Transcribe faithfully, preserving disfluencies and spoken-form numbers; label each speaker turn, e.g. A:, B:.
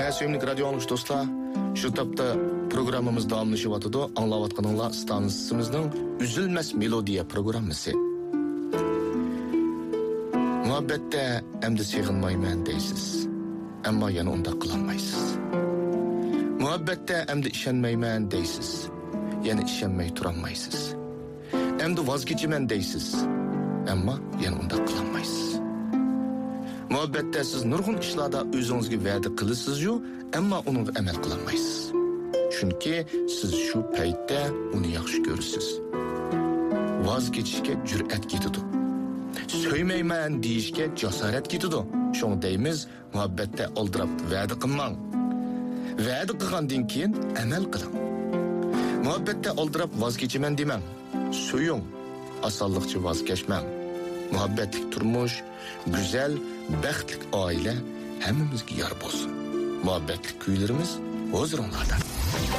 A: Sevimli radyo anlışı dostlar, şu tapda programımız davamlaşıvatıdı. Anlavatkanınla stansımızın Üzülmez Melodiya programısı. Muhabbette emdi sığınmayman deysiz. Ama yana onda kılanmaysız. Muhabbette emdi işenmeyman deysiz. Yana işenmey turanmaysız. Emdi vazgeçimen deysiz. Ama yana onda kılanmaysız. Muhabbette siz nurgun işlarda özünüzge va'da kılısız-yu, ama onu emel kılanmaysız. Çünkü siz şu paytda onu yaxşı görürsüz. Vazgeçişke cüret getidu. Söymeymen deyişke cesaret getidu. Şoň deymiz, muhabbette aldırap va'da kılmaň. Va'da kılgandan keyin emel kılan. Muhabbette aldırap vazgeçimen demeň. Söýüň, asallıkçı vazgeçmeň. Muhabbetlik turmuş, güzel, bəxtlik aile hemmimizge yar bolsun. Muhabbetlik kuylarımız hozurunlardan.